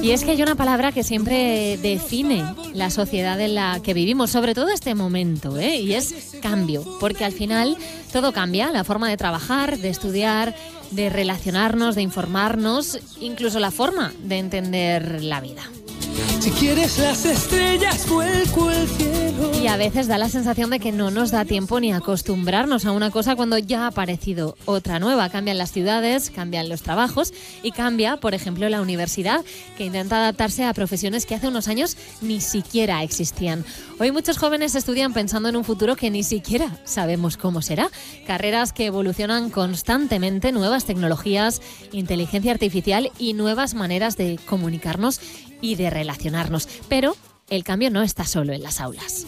Y es que hay una palabra que siempre define la sociedad en la que vivimos, sobre todo este momento, y es cambio, porque al final todo cambia, la forma de trabajar, de estudiar, de relacionarnos, de informarnos, incluso la forma de entender la vida. Si quieres las estrellas, vuelco el cielo. Y a veces da la sensación de que no nos da tiempo ni acostumbrarnos a una cosa cuando ya ha aparecido otra nueva. Cambian las ciudades, cambian los trabajos y cambia, por ejemplo, la universidad, que intenta adaptarse a profesiones que hace unos años ni siquiera existían. Hoy muchos jóvenes estudian pensando en un futuro que ni siquiera sabemos cómo será. Carreras que evolucionan constantemente, nuevas tecnologías, inteligencia artificial y nuevas maneras de comunicarnos y de relacionarnos. Pero el cambio no está solo en las aulas.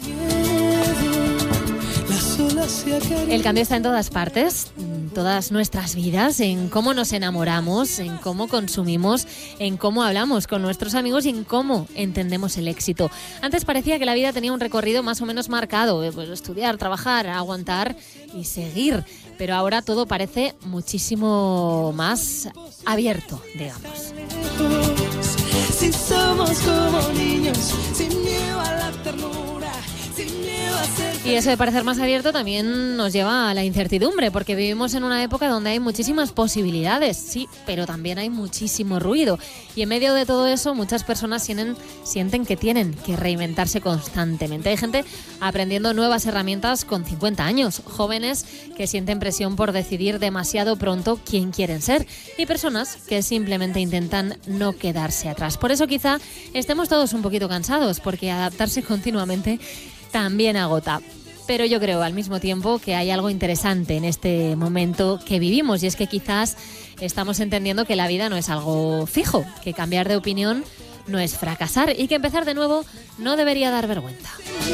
El cambio está en todas partes, en todas nuestras vidas, en cómo nos enamoramos, en cómo consumimos, en cómo hablamos con nuestros amigos y en cómo entendemos el éxito. Antes parecía que la vida tenía un recorrido más o menos marcado, pues estudiar, trabajar, aguantar y seguir. Pero ahora todo parece muchísimo más abierto, digamos. Si somos como niños, sin miedo a la ternura, sin miedo a ser... Y eso de parecer más abierto también nos lleva a la incertidumbre, porque vivimos en una época donde hay muchísimas posibilidades, sí, pero también hay muchísimo ruido. Y en medio de todo eso, muchas personas sienten que tienen que reinventarse constantemente. Hay gente aprendiendo nuevas herramientas con 50 años, jóvenes que sienten presión por decidir demasiado pronto quién quieren ser y personas que simplemente intentan no quedarse atrás. Por eso quizá estemos todos un poquito cansados, porque adaptarse continuamente también agota. Pero yo creo al mismo tiempo que hay algo interesante en este momento que vivimos, y es que quizás estamos entendiendo que la vida no es algo fijo, que cambiar de opinión no es fracasar y que empezar de nuevo no debería dar vergüenza.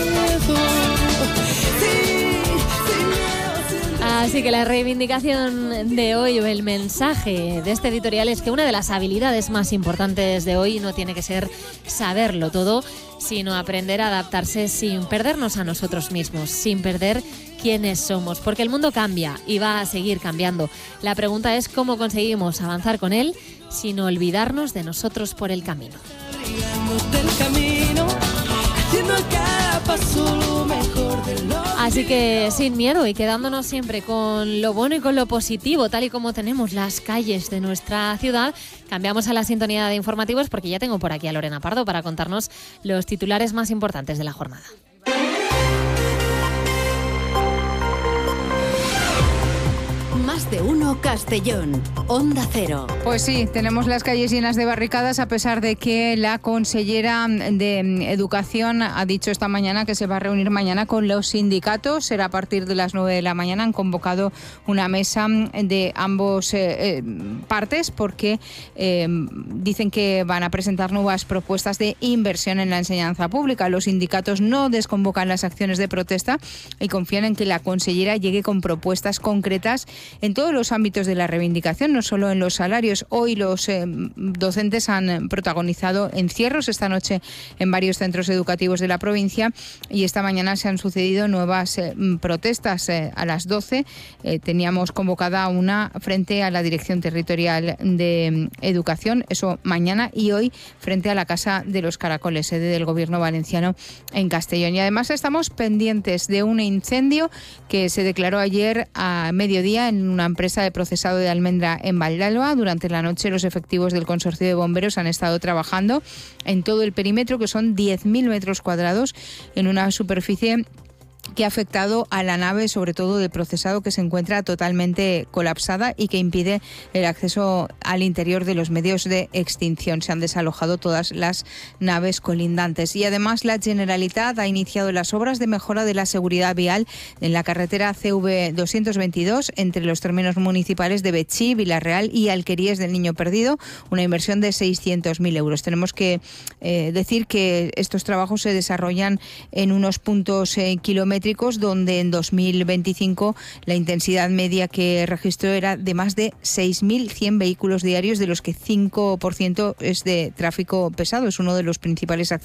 Así que la reivindicación de hoy, o el mensaje de este editorial, es que una de las habilidades más importantes de hoy no tiene que ser saberlo todo, sino aprender a adaptarse sin perdernos a nosotros mismos, sin perder quiénes somos, porque el mundo cambia y va a seguir cambiando. La pregunta es cómo conseguimos avanzar con él sin olvidarnos de nosotros por el camino. Así que sin miedo y quedándonos siempre con lo bueno y con lo positivo, tal y como tenemos las calles de nuestra ciudad, cambiamos a la sintonía de informativos, porque ya tengo por aquí a Lorena Pardo para contarnos los titulares más importantes de la jornada. Más de uno Castellón, Onda Cero. Pues sí, tenemos las calles llenas de barricadas, a pesar de que la consellera de Educación ha dicho esta mañana que se va a reunir mañana con los sindicatos. Será a partir de las 9 de la mañana. Han convocado una mesa de ambos partes, porque dicen que van a presentar nuevas propuestas de inversión en la enseñanza pública. Los sindicatos no desconvocan las acciones de protesta y confían en que la consellera llegue con propuestas concretas en todos los ámbitos de la reivindicación, no solo en los salarios. Hoy los docentes han protagonizado encierros esta noche en varios centros educativos de la provincia, y esta mañana se han sucedido nuevas protestas. A las 12 teníamos convocada una frente a la Dirección Territorial de Educación, eso mañana, y hoy frente a la Casa de los Caracoles, sede del Gobierno valenciano en Castellón. Y además estamos pendientes de un incendio que se declaró ayer a mediodía en una empresa de procesado de almendra en Valdalba. Durante la noche los efectivos del Consorcio de Bomberos han estado trabajando en todo el perímetro, que son 10.000 metros cuadrados, en una superficie que ha afectado a la nave, sobre todo de procesado, que se encuentra totalmente colapsada y que impide el acceso al interior de los medios de extinción. Se han desalojado todas las naves colindantes. Y además la Generalitat ha iniciado las obras de mejora de la seguridad vial en la carretera CV 222 entre los términos municipales de Betxí, Villarreal y Alqueríes del Niño Perdido, una inversión de 600.000 euros. Tenemos que decir que estos trabajos se desarrollan en unos puntos kilométricos donde en 2025 la intensidad media que registró era de más de 6.100 vehículos diarios, de los que 5% es de tráfico pesado. Es uno de los principales